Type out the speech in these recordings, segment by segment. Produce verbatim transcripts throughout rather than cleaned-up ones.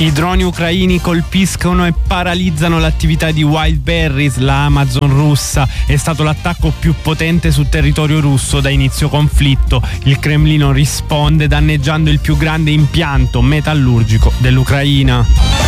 I droni ucraini colpiscono e paralizzano l'attività di Wildberries, la Amazon russa. È stato l'attacco più potente sul territorio russo da inizio conflitto. Il Cremlino risponde danneggiando il più grande impianto metallurgico dell'Ucraina.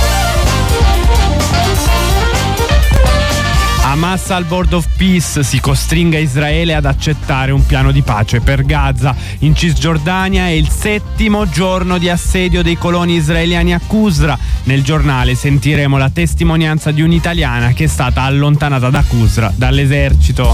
Hamas al Board of Peace, si costringa Israele ad accettare un piano di pace per Gaza. In Cisgiordania è il settimo giorno di assedio dei coloni israeliani a Qusra. Nel giornale sentiremo la testimonianza di un'italiana che è stata allontanata da Qusra dall'esercito.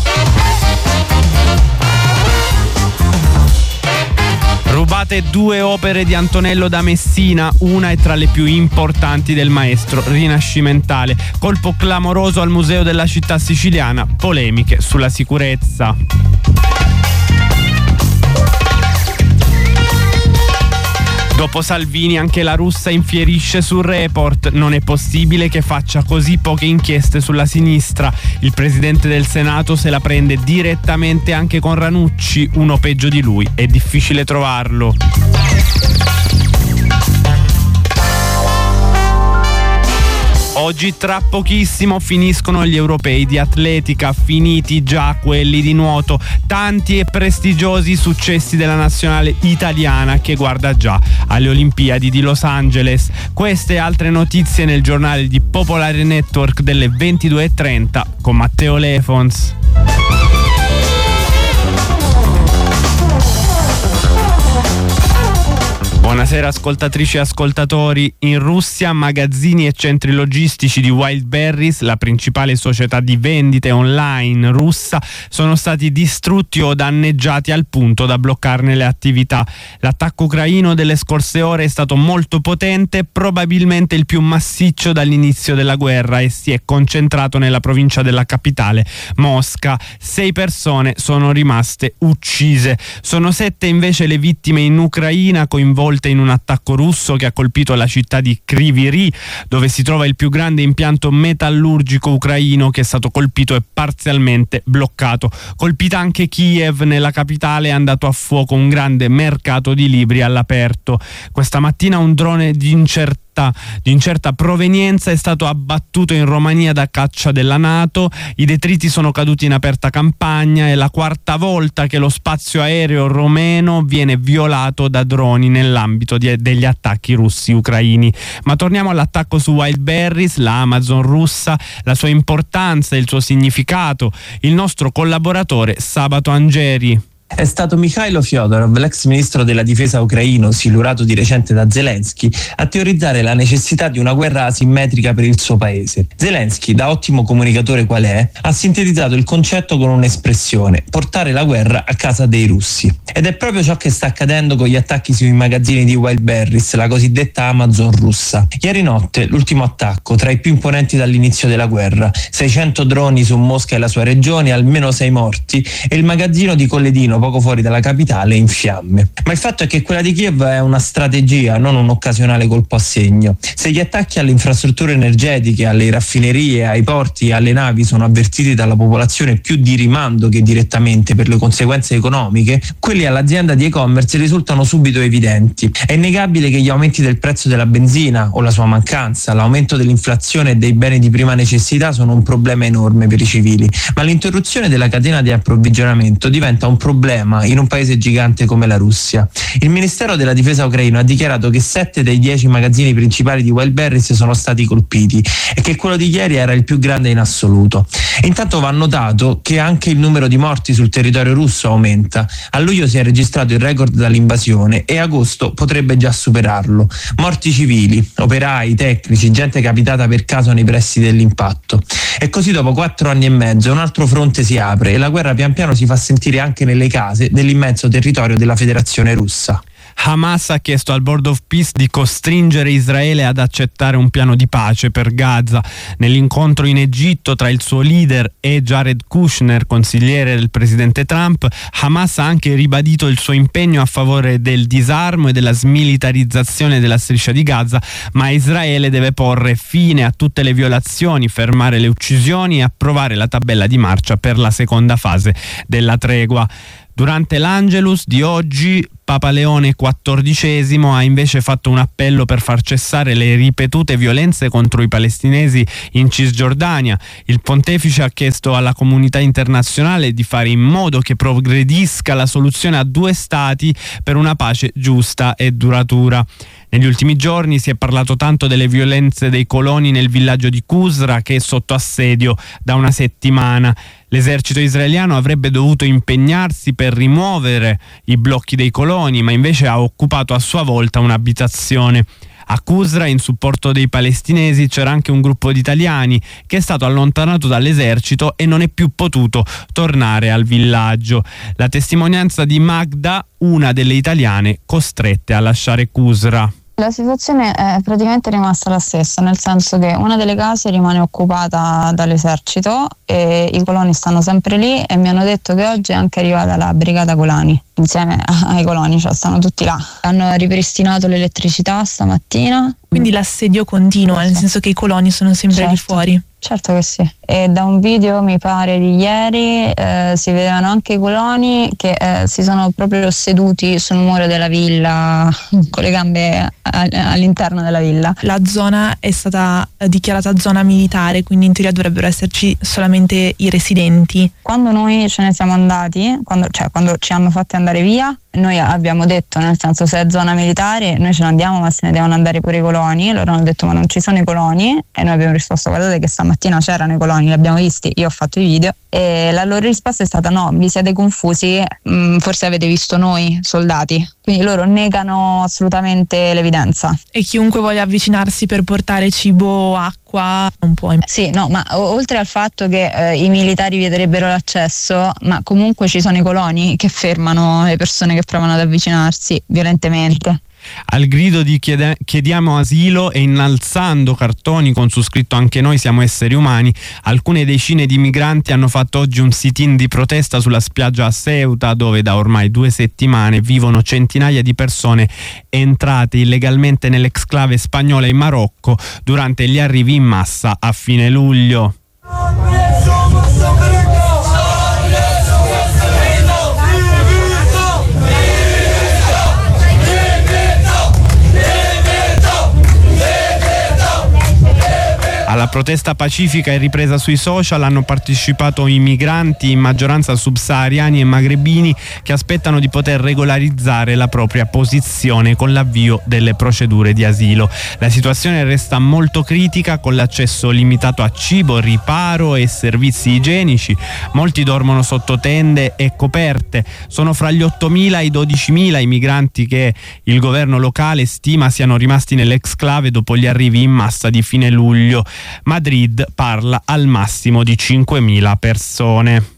Rubate due opere di Antonello da Messina, una è tra le più importanti del maestro rinascimentale. Colpo clamoroso al museo della città siciliana, polemiche sulla sicurezza. Dopo Salvini anche la russa infierisce sul report. Non è possibile che faccia così poche inchieste sulla sinistra. Il presidente del Senato se la prende direttamente anche con Ranucci, uno peggio di lui. È difficile trovarlo. Oggi tra pochissimo finiscono gli europei di atletica, finiti già quelli di nuoto, tanti e prestigiosi successi della nazionale italiana che guarda già alle Olimpiadi di Los Angeles. Queste e altre notizie nel giornale di Popolare Network delle ventidue e trenta con Matteo Lefons. Buonasera ascoltatrici e ascoltatori. In Russia magazzini e centri logistici di Wildberries, la principale società di vendite online russa, sono stati distrutti o danneggiati al punto da bloccarne le attività. L'attacco ucraino delle scorse ore è stato molto potente, probabilmente il più massiccio dall'inizio della guerra, e si è concentrato nella provincia della capitale, Mosca. Sei persone sono rimaste uccise. Sono sette invece le vittime in Ucraina coinvolte in un attacco russo che ha colpito la città di Kryvyi Rih, dove si trova il più grande impianto metallurgico ucraino, che è stato colpito e parzialmente bloccato. Colpita anche Kiev, nella capitale è andato a fuoco un grande mercato di libri all'aperto. Questa mattina un drone di incertezza di incerta provenienza è stato abbattuto in Romania da caccia della NATO. I detriti sono caduti in aperta campagna. È la quarta volta che lo spazio aereo romeno viene violato da droni nell'ambito di, degli attacchi russi ucraini. Ma torniamo all'attacco su Wildberries, la Amazon russa, la sua importanza e il suo significato. Il nostro collaboratore Sabato Angeri. È stato Mikhailo Fyodorov, l'ex ministro della difesa ucraino, silurato di recente da Zelensky, a teorizzare la necessità di una guerra asimmetrica per il suo paese. Zelensky, da ottimo comunicatore qual è, ha sintetizzato il concetto con un'espressione: portare la guerra a casa dei russi. Ed è proprio ciò che sta accadendo con gli attacchi sui magazzini di Wildberries, la cosiddetta Amazon russa. Ieri notte l'ultimo attacco, tra i più imponenti dall'inizio della guerra: seicento droni su Mosca e la sua regione, almeno sei morti, e il magazzino di Colledino, poco fuori dalla capitale, in fiamme. Ma il fatto è che quella di Kiev è una strategia, non un occasionale colpo a segno. Se gli attacchi alle infrastrutture energetiche, alle raffinerie, ai porti e alle navi sono avvertiti dalla popolazione più di rimando che direttamente per le conseguenze economiche, quelli all'azienda di e-commerce risultano subito evidenti. È innegabile che gli aumenti del prezzo della benzina o la sua mancanza, l'aumento dell'inflazione e dei beni di prima necessità sono un problema enorme per i civili, ma l'interruzione della catena di approvvigionamento diventa un problema in un paese gigante come la Russia. Il Ministero della Difesa ucraino ha dichiarato che sette dei dieci magazzini principali di Wildberries sono stati colpiti e che quello di ieri era il più grande in assoluto. Intanto va notato che anche il numero di morti sul territorio russo aumenta. A luglio si è registrato il record dall'invasione e agosto potrebbe già superarlo. Morti civili, operai, tecnici, gente capitata per caso nei pressi dell'impatto. E così dopo quattro anni e mezzo un altro fronte si apre e la guerra pian piano si fa sentire anche nelle case dell'immenso territorio della Federazione Russa. Hamas ha chiesto al Board of Peace di costringere Israele ad accettare un piano di pace per Gaza. Nell'incontro in Egitto tra il suo leader e Jared Kushner, consigliere del presidente Trump, Hamas ha anche ribadito il suo impegno a favore del disarmo e della smilitarizzazione della striscia di Gaza, ma Israele deve porre fine a tutte le violazioni, fermare le uccisioni e approvare la tabella di marcia per la seconda fase della tregua. Durante l'Angelus di oggi Papa Leone quattordicesimo ha invece fatto un appello per far cessare le ripetute violenze contro i palestinesi in Cisgiordania. Il pontefice ha chiesto alla comunità internazionale di fare in modo che progredisca la soluzione a due stati per una pace giusta e duratura. Negli ultimi giorni si è parlato tanto delle violenze dei coloni nel villaggio di Qusra, che è sotto assedio da una settimana. L'esercito israeliano avrebbe dovuto impegnarsi per rimuovere i blocchi dei coloni, ma invece ha occupato a sua volta un'abitazione. A Qusra, in supporto dei palestinesi, c'era anche un gruppo di italiani che è stato allontanato dall'esercito e non è più potuto tornare al villaggio. La testimonianza di Magda, una delle italiane costrette a lasciare Qusra. La situazione è praticamente rimasta la stessa, nel senso che una delle case rimane occupata dall'esercito e i coloni stanno sempre lì, e mi hanno detto che oggi è anche arrivata la brigata colani insieme ai coloni, cioè stanno tutti là. Hanno ripristinato l'elettricità stamattina. Quindi l'assedio continua, nel senso che i coloni sono sempre certo. lì fuori. Certo che sì. E da un video, mi pare, di ieri eh, si vedevano anche i coloni che eh, si sono proprio seduti sul muro della villa con le gambe a- all'interno della villa. La zona è stata dichiarata zona militare, quindi in teoria dovrebbero esserci solamente i residenti. Quando noi ce ne siamo andati, quando, cioè quando ci hanno fatti andare via, noi abbiamo detto, nel senso, se è zona militare noi ce ne andiamo, ma se ne devono andare pure i coloni. Loro hanno detto ma non ci sono i coloni, e noi abbiamo risposto guardate che stamattina c'erano i coloni, li abbiamo visti, io ho fatto i video, e la loro risposta è stata no, vi siete confusi, mh, forse avete visto noi soldati. Quindi loro negano assolutamente l'evidenza. E chiunque voglia avvicinarsi per portare cibo, acqua, non può. Sì, no, ma o- oltre al fatto che eh, i militari vieterebbero l'accesso, ma comunque ci sono i coloni che fermano le persone che provano ad avvicinarsi violentemente. Al grido di chiede- chiediamo asilo e innalzando cartoni con su scritto anche noi siamo esseri umani, alcune decine di migranti hanno fatto oggi un sit-in di protesta sulla spiaggia a Ceuta, dove da ormai due settimane vivono centinaia di persone entrate illegalmente nell'exclave spagnola in Marocco durante gli arrivi in massa a fine luglio. Alla protesta pacifica e ripresa sui social hanno partecipato i migranti, in maggioranza subsahariani e magrebini, che aspettano di poter regolarizzare la propria posizione con l'avvio delle procedure di asilo. La situazione resta molto critica, con l'accesso limitato a cibo, riparo e servizi igienici. Molti dormono sotto tende e coperte. Sono fra gli ottomila e i dodicimila i migranti che il governo locale stima siano rimasti nell'exclave dopo gli arrivi in massa di fine luglio. Madrid parla al massimo di cinquemila persone.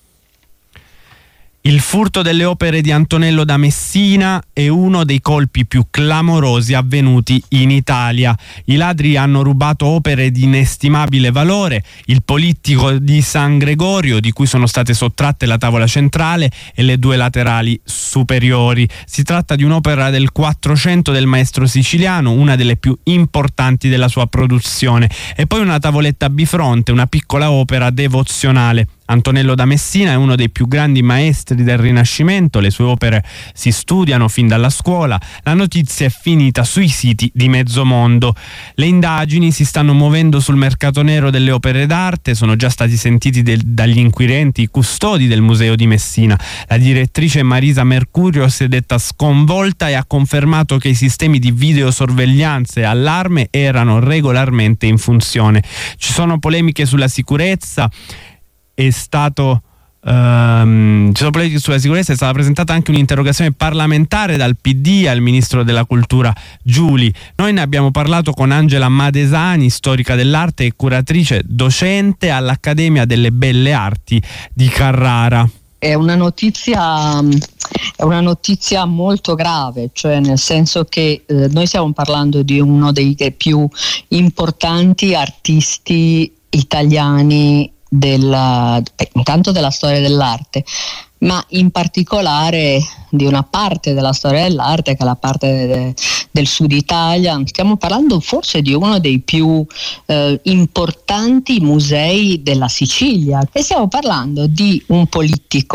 Il furto delle opere di Antonello da Messina è uno dei colpi più clamorosi avvenuti in Italia. I ladri hanno rubato opere di inestimabile valore, il polittico di San Gregorio, di cui sono state sottratte la tavola centrale e le due laterali superiori. Si tratta di un'opera del Quattrocento del maestro siciliano, una delle più importanti della sua produzione, e poi una tavoletta bifronte, una piccola opera devozionale. Antonello da Messina è uno dei più grandi maestri del Rinascimento, le sue opere si studiano fin dalla scuola. La notizia è finita sui siti di mezzo mondo. Le indagini si stanno muovendo sul mercato nero delle opere d'arte, sono già stati sentiti del, dagli inquirenti i custodi del Museo di Messina. La direttrice Marisa Mercurio si è detta sconvolta e ha confermato che i sistemi di videosorveglianza e allarme erano regolarmente in funzione. Ci sono polemiche sulla sicurezza. È stato um, ci sono polemiche sulla sicurezza, è stata presentata anche un'interrogazione parlamentare dal P D al ministro della cultura Giuli. Noi ne abbiamo parlato con Angela Madesani, storica dell'arte e curatrice docente all'Accademia delle Belle Arti di Carrara. È una notizia, è una notizia molto grave, cioè nel senso che eh, noi stiamo parlando di uno dei più importanti artisti italiani Della, eh, intanto della storia dell'arte, ma in particolare di una parte della storia dell'arte che è la parte de, del sud Italia. Stiamo parlando forse di uno dei più eh, importanti musei della Sicilia, e stiamo parlando di un politico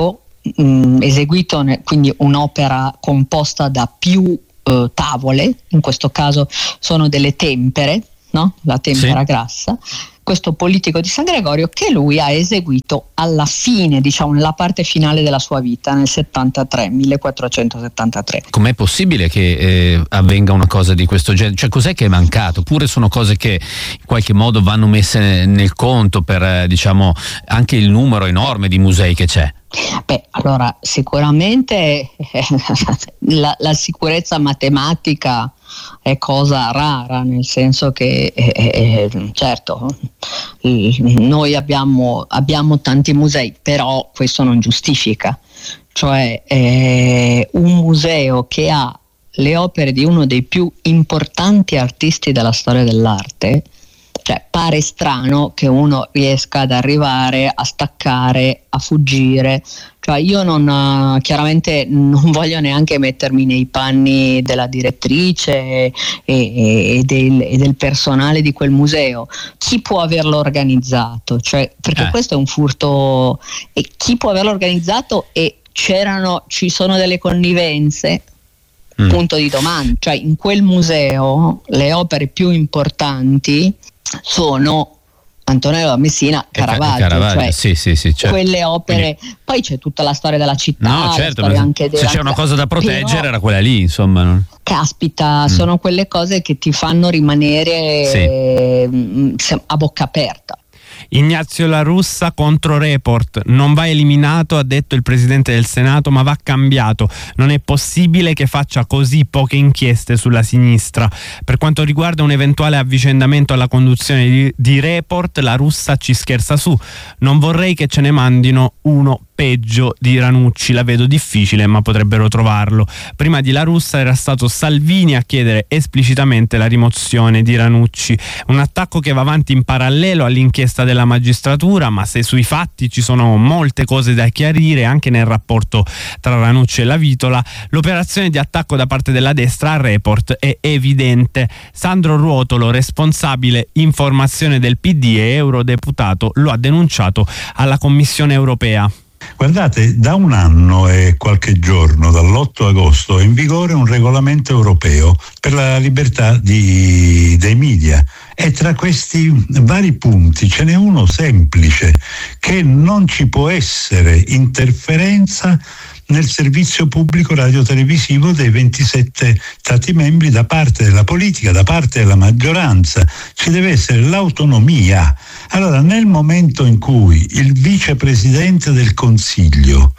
mh, eseguito, ne, quindi un'opera composta da più eh, tavole, in questo caso sono delle tempere, no? La tempera sì. grassa, questo politico di San Gregorio, che lui ha eseguito alla fine, diciamo nella parte finale della sua vita, nel settantatré, millequattrocentosettantatré. Com'è possibile che eh, avvenga una cosa di questo genere? Cioè, cos'è che è mancato? Oppure sono cose che in qualche modo vanno messe nel conto per eh, diciamo anche il numero enorme di musei che c'è? Beh, allora sicuramente eh, la, la sicurezza matematica è cosa rara, nel senso che eh, eh, certo noi abbiamo, abbiamo tanti musei, però questo non giustifica, cioè eh, un museo che ha le opere di uno dei più importanti artisti della storia dell'arte, cioè pare strano che uno riesca ad arrivare a staccare, a fuggire. Cioè io non, chiaramente non voglio neanche mettermi nei panni della direttrice e, e, del, e del personale di quel museo. Chi può averlo organizzato? Cioè, perché eh. questo è un furto. E chi può averlo organizzato? E c'erano, ci sono delle connivenze? Mm. Punto di domanda. Cioè in quel museo le opere più importanti sono Antonello da Messina, Caravaggio, Caravaggio cioè sì, sì, sì, certo. Quelle opere. Quindi, poi c'è tutta la storia della città, no, certo, la storia anche se c'è una cosa da proteggere però, era quella lì, insomma. Non... Caspita, mm. sono quelle cose che ti fanno rimanere sì. a bocca aperta. Ignazio La Russa contro Report: non va eliminato, ha detto il presidente del Senato, ma va cambiato. Non è possibile che faccia così poche inchieste sulla sinistra. Per quanto riguarda un eventuale avvicendamento alla conduzione di, di Report, La Russa ci scherza su: non vorrei che ce ne mandino uno peggio di Ranucci, la vedo difficile, ma potrebbero trovarlo. Prima di La Russa era stato Salvini a chiedere esplicitamente la rimozione di Ranucci. Un attacco che va avanti in parallelo all'inchiesta della magistratura, ma se sui fatti ci sono molte cose da chiarire anche nel rapporto tra Ranucci e La Vitola, l'operazione di attacco da parte della destra a Report è evidente. Sandro Ruotolo, responsabile informazione del P D e eurodeputato, lo ha denunciato alla Commissione europea. Guardate, da un anno e qualche giorno, dall'otto agosto, è in vigore un regolamento europeo per la libertà di, dei media, e tra questi vari punti ce n'è uno semplice: che non ci può essere interferenza nel servizio pubblico radiotelevisivo dei ventisette Stati membri da parte della politica, da parte della maggioranza. Ci deve essere l'autonomia. Allora, nel momento in cui il vicepresidente del Consiglio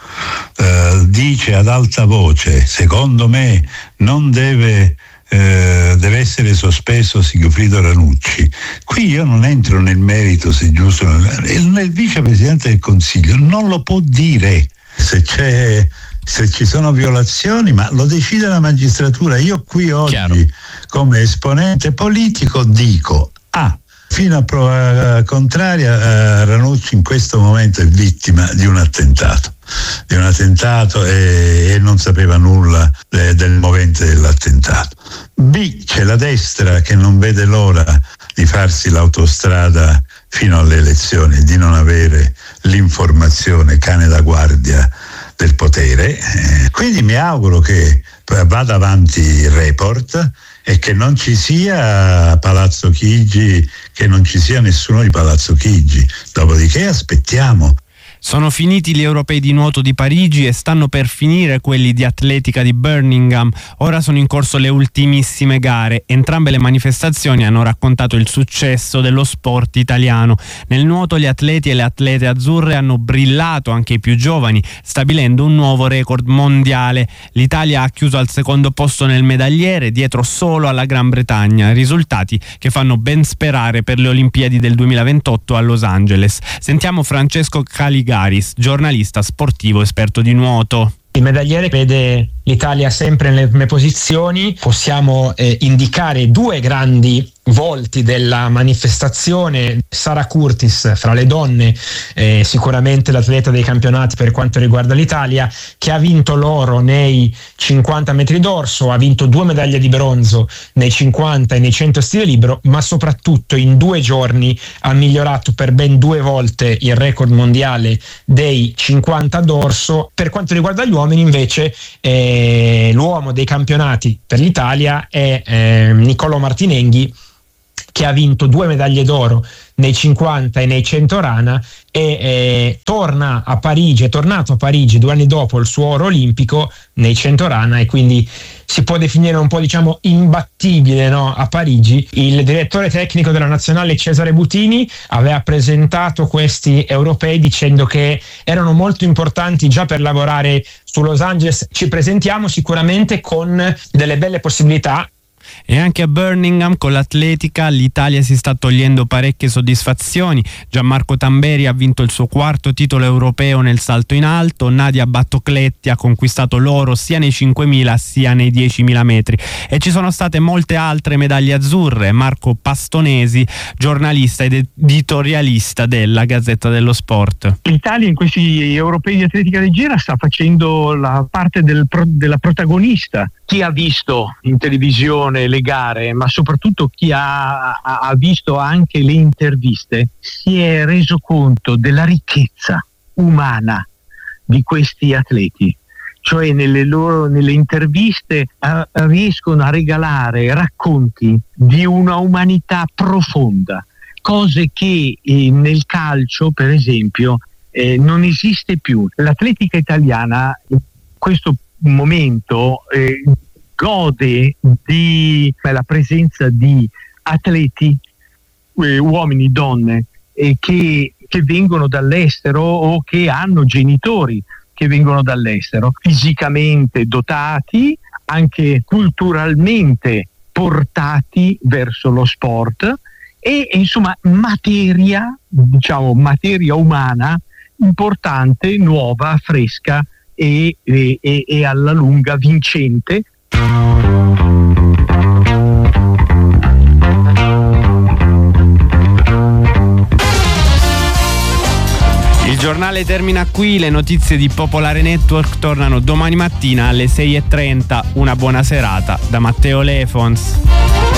eh, dice ad alta voce: secondo me non deve Eh, deve essere sospeso Sigfrido Ranucci, qui io non entro nel merito se è giusto. Il, il vicepresidente del Consiglio non lo può dire se c'è se ci sono violazioni, ma lo decide la magistratura. Io qui oggi, chiaro, come esponente politico dico: ah, fino a prova contraria, eh, Ranucci in questo momento è vittima di un attentato di un attentato e, e non sapeva nulla de, del movente dell'attentato. B, c'è la destra che non vede l'ora di farsi l'autostrada fino alle elezioni, di non avere l'informazione, cane da guardia del potere. Eh, quindi mi auguro che vada avanti il Report e che non ci sia Palazzo Chigi, che non ci sia nessuno di Palazzo Chigi. Dopodiché aspettiamo. Sono finiti gli europei di nuoto di Parigi e stanno per finire quelli di atletica di Birmingham. Ora sono in corso le ultimissime gare. Entrambe le manifestazioni hanno raccontato il successo dello sport italiano. Nel nuoto gli atleti e le atlete azzurre hanno brillato, anche i più giovani, stabilendo un nuovo record mondiale. L'Italia ha chiuso al secondo posto nel medagliere, dietro solo alla Gran Bretagna. Risultati che fanno ben sperare per le Olimpiadi del duemilaventotto a Los Angeles. Sentiamo Francesco Caligaris, giornalista sportivo esperto di nuoto. Il medagliere vede l'Italia sempre nelle prime posizioni. Possiamo eh, indicare due grandi volti della manifestazione: Sara Curtis, fra le donne eh, sicuramente l'atleta dei campionati per quanto riguarda l'Italia, che ha vinto l'oro nei cinquanta metri d'orso, ha vinto due medaglie di bronzo nei cinquanta e nei cento stile libero, ma soprattutto in due giorni ha migliorato per ben due volte il record mondiale dei cinquanta d'orso. Per quanto riguarda gli uomini invece eh, l'uomo dei campionati per l'Italia è eh, Niccolò Martinenghi, che ha vinto due medaglie d'oro nei cinquanta e nei cento rana e eh, torna a Parigi, è tornato a Parigi due anni dopo il suo oro olimpico nei cento rana, e quindi si può definire un po', diciamo, imbattibile, no? A Parigi. Il direttore tecnico della nazionale Cesare Butini aveva presentato questi europei dicendo che erano molto importanti già per lavorare su Los Angeles. Ci presentiamo sicuramente con delle belle possibilità. E anche a Birmingham con l'atletica l'Italia si sta togliendo parecchie soddisfazioni. Gianmarco Tamberi ha vinto il suo quarto titolo europeo nel salto in alto, Nadia Battocletti ha conquistato l'oro sia nei cinquemila sia nei diecimila metri, e ci sono state molte altre medaglie azzurre. Marco Pastonesi, giornalista ed editorialista della Gazzetta dello Sport. L'Italia in questi europei di atletica leggera sta facendo la parte del pro, della protagonista. Chi ha visto in televisione le gare, ma soprattutto chi ha, ha visto anche le interviste, si è reso conto della ricchezza umana di questi atleti. Cioè nelle loro nelle interviste eh, riescono a regalare racconti di una umanità profonda, cose che eh, nel calcio, per esempio, eh, non esiste più. L'atletica italiana in questo momento eh, gode di beh, la presenza di atleti, eh, uomini, donne, eh, che, che vengono dall'estero o che hanno genitori che vengono dall'estero, fisicamente dotati, anche culturalmente portati verso lo sport, e, e insomma materia, diciamo materia umana importante, nuova, fresca e, e, e alla lunga vincente. Il giornale termina qui, le notizie di Popolare Network tornano domani mattina alle sei e trenta. Una buona serata da Matteo Lefons.